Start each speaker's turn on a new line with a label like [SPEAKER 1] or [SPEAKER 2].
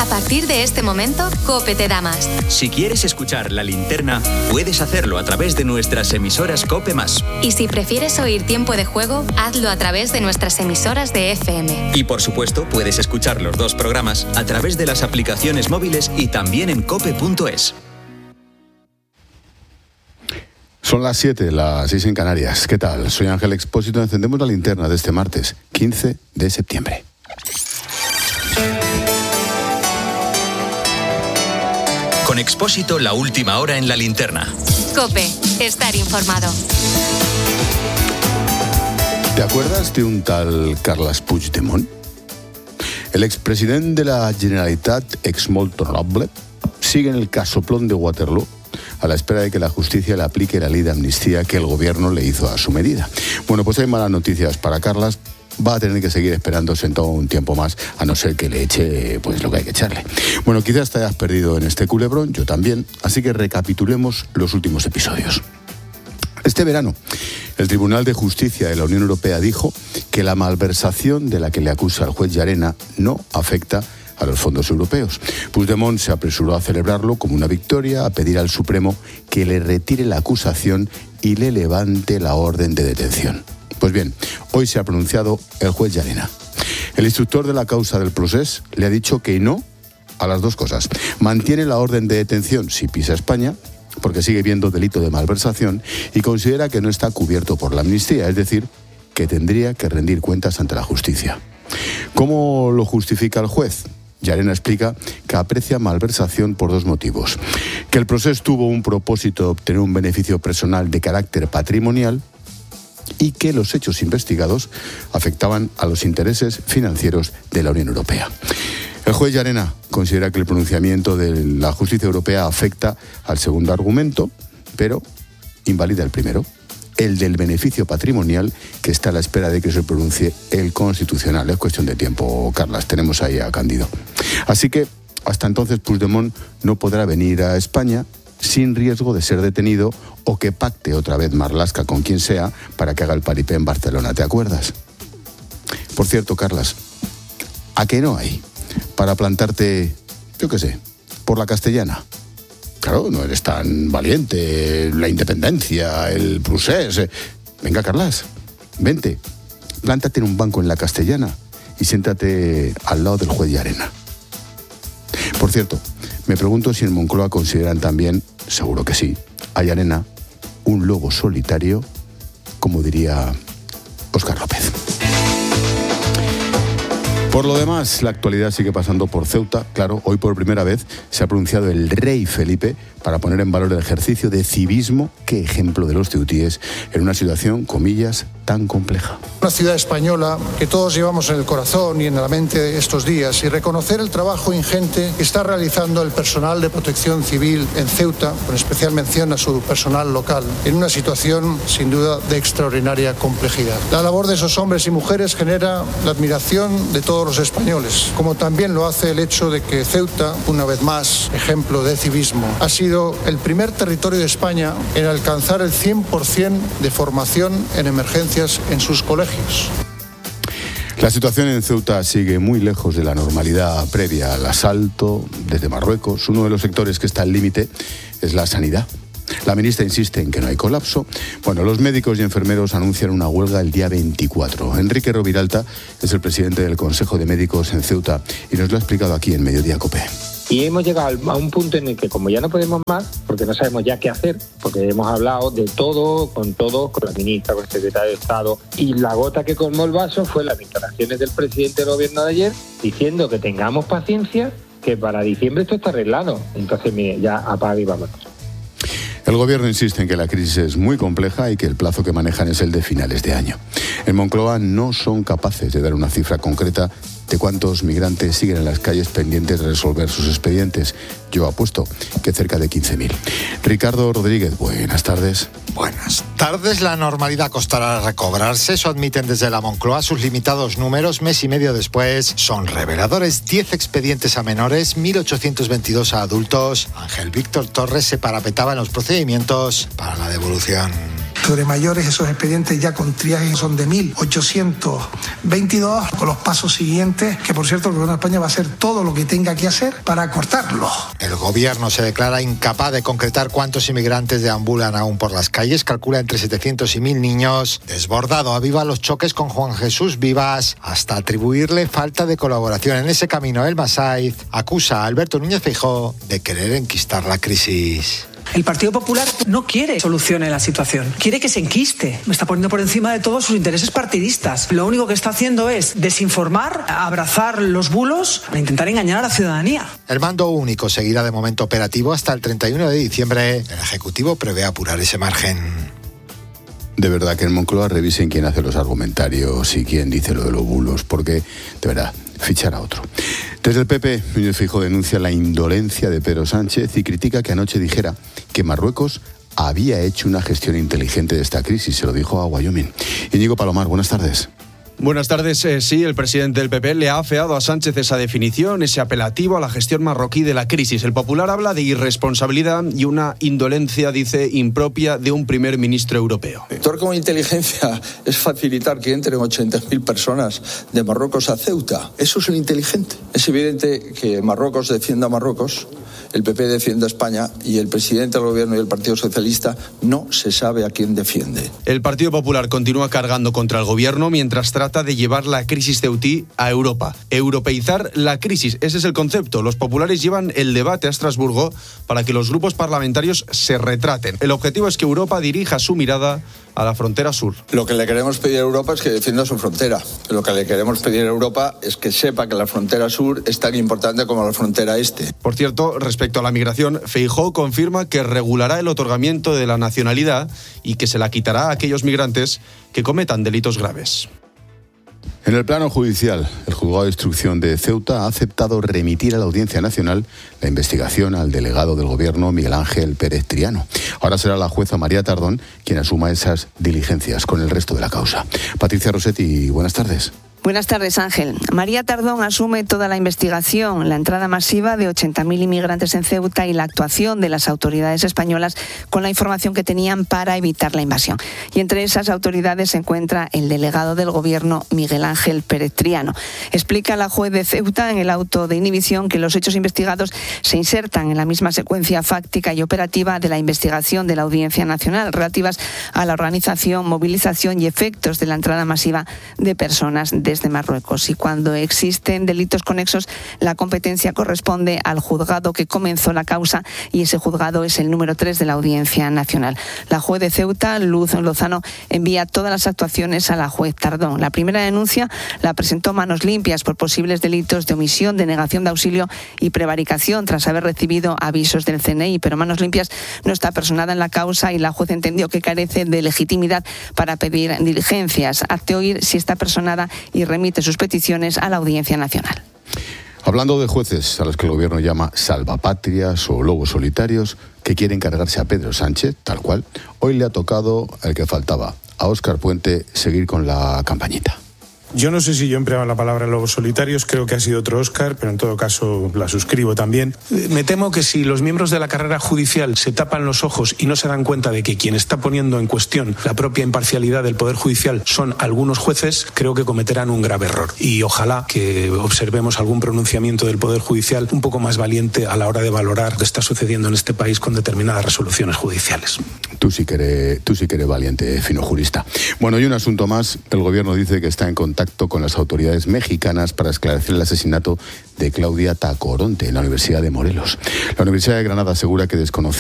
[SPEAKER 1] A partir de este momento, COPE te da más.
[SPEAKER 2] Si quieres escuchar La Linterna, puedes hacerlo a través de nuestras emisoras COPE+.
[SPEAKER 1] Y si prefieres oír Tiempo de Juego, hazlo a través de nuestras emisoras de FM.
[SPEAKER 2] Y por supuesto, puedes escuchar los dos programas a través de las aplicaciones móviles y también en cope.es.
[SPEAKER 3] Son las 7, las 6 en Canarias. ¿Qué tal? Soy Ángel Expósito. Encendemos la linterna de este martes, 15 de septiembre.
[SPEAKER 2] Con Expósito, la última hora en la linterna.
[SPEAKER 1] COPE, estar informado.
[SPEAKER 3] ¿Te acuerdas de un tal Carles Puigdemont? El expresidente de la Generalitat, ex molt honorable, sigue en el casoplón de Waterloo a la espera de que la justicia le aplique la ley de amnistía que el gobierno le hizo a su medida. Bueno, pues hay malas noticias para Carles. Va a tener que seguir esperando sentado un tiempo más, a no ser que le eche pues lo que hay que echarle. Bueno, quizás te hayas perdido en este culebrón, yo también, así que recapitulemos los últimos episodios. Este verano, el Tribunal de Justicia de la Unión Europea dijo que la malversación de la que le acusa el juez Llarena no afecta a los fondos europeos. Puigdemont se apresuró a celebrarlo como una victoria, a pedir al Supremo que le retire la acusación y le levante la orden de detención. Pues bien, hoy se ha pronunciado el juez Llarena. El instructor de la causa del procés le ha dicho que no a las dos cosas. Mantiene la orden de detención si pisa España, porque sigue viendo delito de malversación, y considera que no está cubierto por la amnistía, es decir, que tendría que rendir cuentas ante la justicia. ¿Cómo lo justifica el juez? Llarena explica que aprecia malversación por dos motivos. Que el proceso tuvo un propósito de obtener un beneficio personal de carácter patrimonial y que los hechos investigados afectaban a los intereses financieros de la Unión Europea. El juez Llarena considera que el pronunciamiento de la justicia europea afecta al segundo argumento, pero invalida el primero, el del beneficio patrimonial, que está a la espera de que se pronuncie el Constitucional. Es cuestión de tiempo, Carles, tenemos ahí a Cándido. Así que, hasta entonces, Puigdemont no podrá venir a España sin riesgo de ser detenido o que pacte otra vez Marlaska con quien sea para que haga el paripé en Barcelona. ¿Te acuerdas? Por cierto, Carles, ¿a qué no hay para plantarte, yo qué sé, por la Castellana? Claro, no eres tan valiente, la independencia, el procés. Venga, Carles, vente, plántate en un banco en la Castellana y siéntate al lado del juez Llarena. Por cierto, me pregunto si en Moncloa consideran también, seguro que sí, a Llarena un lobo solitario, como diría Óscar López. Por lo demás, la actualidad sigue pasando por Ceuta. Claro, hoy por primera vez se ha pronunciado el rey Felipe para poner en valor el ejercicio de civismo, qué ejemplo de los ceutíes, en una situación, comillas, tan compleja.
[SPEAKER 4] Una ciudad española que todos llevamos en el corazón y en la mente estos días, y reconocer el trabajo ingente que está realizando el personal de protección civil en Ceuta, con especial mención a su personal local, en una situación sin duda de extraordinaria complejidad. La labor de esos hombres y mujeres genera la admiración de todos los españoles, como también lo hace el hecho de que Ceuta, una vez más, ejemplo de civismo, ha sido el primer territorio de España en alcanzar el 100% de formación en emergencias en sus colegios.
[SPEAKER 3] La situación en Ceuta sigue muy lejos de la normalidad previa al asalto desde Marruecos. Uno de los sectores que está al límite es la sanidad. La ministra insiste en que no hay colapso. Bueno, los médicos y enfermeros anuncian una huelga el día 24. Enrique Roviralta es el presidente del Consejo de Médicos en Ceuta y nos lo ha explicado aquí en Mediodía COPE.
[SPEAKER 5] Y hemos llegado a un punto en el que, como ya no podemos más, porque no sabemos ya qué hacer, porque hemos hablado de todo, con la ministra, con el secretario de Estado, y la gota que colmó el vaso fue las declaraciones del presidente del gobierno de ayer, diciendo que tengamos paciencia, que para diciembre esto está arreglado. Entonces, mire, ya apaga y vámonos.
[SPEAKER 3] El gobierno insiste en que la crisis es muy compleja y que el plazo que manejan es el de finales de año. En Moncloa no son capaces de dar una cifra concreta de cuántos migrantes siguen en las calles pendientes de resolver sus expedientes. Yo apuesto que cerca de 15.000. Ricardo Rodríguez, buenas tardes.
[SPEAKER 6] Buenas tardes. La normalidad costará recobrarse. Eso admiten desde la Moncloa. Sus limitados números, mes y medio después, son reveladores. 10 expedientes a menores, 1.822 a adultos. Ángel Víctor Torres se parapetaba en los procedimientos para la devolución
[SPEAKER 7] Sobre mayores, esos expedientes ya con triaje son de 1.822, con los pasos siguientes, que por cierto el Gobierno de España va a hacer todo lo que tenga que hacer para acortarlo.
[SPEAKER 6] El Gobierno se declara incapaz de concretar cuántos inmigrantes deambulan aún por las calles. Calcula entre 700 y 1.000 niños. Desbordado aviva los choques con Juan Jesús Vivas hasta atribuirle falta de colaboración. En ese camino, el Masaiz acusa a Alberto Núñez Feijóo de querer enquistar la crisis.
[SPEAKER 8] El Partido Popular no quiere solucionar la situación, quiere que se enquiste. Me está poniendo por encima de todos sus intereses partidistas. Lo único que está haciendo es desinformar, abrazar los bulos para intentar engañar a la ciudadanía.
[SPEAKER 6] El mando único seguirá de momento operativo hasta el 31 de diciembre. El Ejecutivo prevé apurar ese margen.
[SPEAKER 3] De verdad que en Moncloa revisen quién hace los argumentarios y quién dice lo de los bulos, porque, de verdad, fichar a otro. Desde el PP, Núñez Feijóo denuncia la indolencia de Pedro Sánchez y critica que anoche dijera que Marruecos había hecho una gestión inteligente de esta crisis. Se lo dijo a Wyoming. Íñigo Palomar, buenas tardes.
[SPEAKER 9] Buenas tardes. Sí, el presidente del PP le ha afeado a Sánchez esa definición, ese apelativo a la gestión marroquí de la crisis. El Popular habla de irresponsabilidad y una indolencia, dice, impropia de un primer ministro europeo.
[SPEAKER 10] Actuar con inteligencia es facilitar que entren 80.000 personas de Marruecos a Ceuta. Eso es lo inteligente. Es evidente que Marruecos defiende a Marruecos, el PP defiende a España y el presidente del gobierno y el Partido Socialista no se sabe a quién defiende.
[SPEAKER 9] El Partido Popular continúa cargando contra el gobierno mientras trata de llevar la crisis ceutí a Europa. Europeizar la crisis, ese es el concepto. Los populares llevan el debate a Estrasburgo para que los grupos parlamentarios se retraten. El objetivo es que Europa dirija su mirada a la frontera sur.
[SPEAKER 10] Lo que le queremos pedir a Europa es que defienda su frontera. Lo que le queremos pedir a Europa es que sepa que la frontera sur es tan importante como la frontera este.
[SPEAKER 9] Por cierto, respecto a la migración, Feijóo confirma que regulará el otorgamiento de la nacionalidad y que se la quitará a aquellos migrantes que cometan delitos graves.
[SPEAKER 3] En el plano judicial, el juzgado de instrucción de Ceuta ha aceptado remitir a la Audiencia Nacional la investigación al delegado del Gobierno, Miguel Ángel Pérez Triano. Ahora será la jueza María Tardón quien asuma esas diligencias con el resto de la causa. Patricia Rossetti, buenas tardes.
[SPEAKER 11] Buenas tardes, Ángel. María Tardón asume toda la investigación, la entrada masiva de 80.000 inmigrantes en Ceuta y la actuación de las autoridades españolas con la información que tenían para evitar la invasión. Y entre esas autoridades se encuentra el delegado del Gobierno, Miguel Ángel Pérez Triano. Explica la juez de Ceuta en el auto de inhibición que los hechos investigados se insertan en la misma secuencia fáctica y operativa de la investigación de la Audiencia Nacional relativas a la organización, movilización y efectos de la entrada masiva de personas desde Marruecos. Y cuando existen delitos conexos, la competencia corresponde al juzgado que comenzó la causa y ese juzgado es el número 3 de la Audiencia Nacional. La juez de Ceuta, Luz Lozano, envía todas las actuaciones a la juez Tardón. La primera denuncia la presentó Manos Limpias por posibles delitos de omisión, denegación de auxilio y prevaricación tras haber recibido avisos del CNI, pero Manos Limpias no está personada en la causa y la juez entendió que carece de legitimidad para pedir diligencias. Hazte oír si está personada y remite sus peticiones a la Audiencia Nacional.
[SPEAKER 3] Hablando de jueces a los que el gobierno llama salvapatrias o lobos solitarios que quieren cargarse a Pedro Sánchez, tal cual, hoy le ha tocado el que faltaba, a Óscar Puente, seguir con la campañita.
[SPEAKER 12] Yo no sé si yo empleaba la palabra lobos solitarios, creo que ha sido otro Óscar, pero en todo caso la suscribo también. Me temo que si los miembros de la carrera judicial se tapan los ojos y no se dan cuenta de que quien está poniendo en cuestión la propia imparcialidad del Poder Judicial son algunos jueces, creo que cometerán un grave error. Y ojalá que observemos algún pronunciamiento del Poder Judicial un poco más valiente a la hora de valorar lo que está sucediendo en este país con determinadas resoluciones judiciales.
[SPEAKER 3] Tú sí que eres valiente, fino jurista. Bueno, y un asunto más. El gobierno dice que está en contacto con las autoridades mexicanas para esclarecer el asesinato de Claudia Tacoronte en la Universidad de Morelos. La Universidad de Granada asegura que desconocía